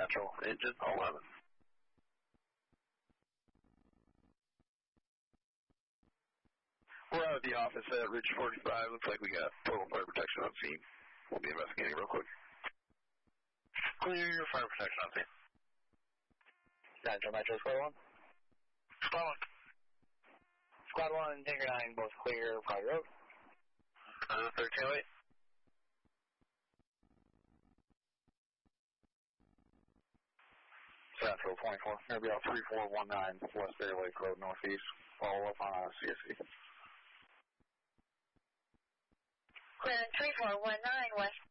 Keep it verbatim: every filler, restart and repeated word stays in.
Central, engine eleven. We're out of the office at Ridge forty-five. Looks like we got total fire protection on scene. We'll be investigating real quick. Clear your fire protection on scene. Central Metro Squad one. Squad one. Squad one and Tinker nine both clear Pride Road. Uh, thirteen oh eight. Central twenty-four. Going to be out three four one nine West Bear Lake Road Northeast. Follow up on uh, C S E. Clear three four one nine West